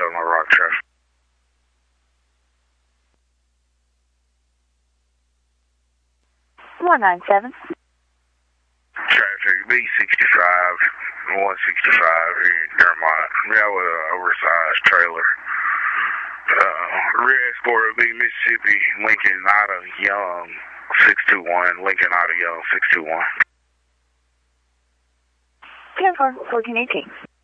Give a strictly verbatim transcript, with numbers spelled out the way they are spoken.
on the rock traffic. one nine seven. Traffic B sixty-five, one sixty-five here in Dermont. Yeah, with an oversized trailer. Uh, rear escort will be Mississippi, Lincoln Ida Young, six two one, Lincoln Ida Young, six two one. ten fourteen eighteen.